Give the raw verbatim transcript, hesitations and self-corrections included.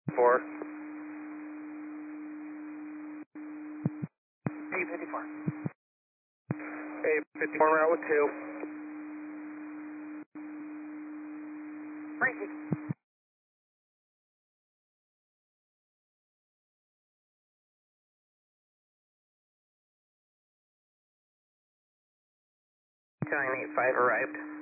Four. A fifty-four. A fifty-four route with two. Freezing. nine eight five arrived.